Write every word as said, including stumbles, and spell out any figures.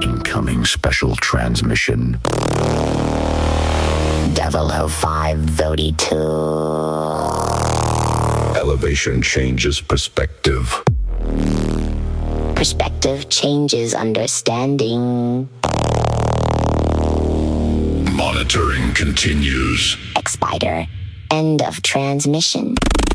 Incoming special transmission. double oh five Vody two. Elevation changes perspective. Perspective changes understanding. Monitoring continues. X-Spider. End of transmission.